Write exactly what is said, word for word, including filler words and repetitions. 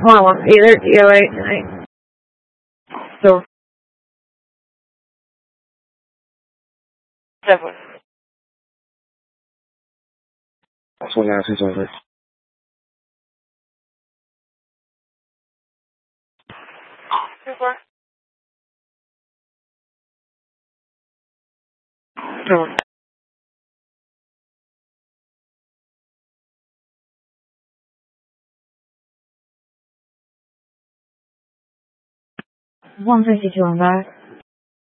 Hold on, either, yeah, wait, wait. So, seven. That's what I say over. Super. No. one fifty-two on that.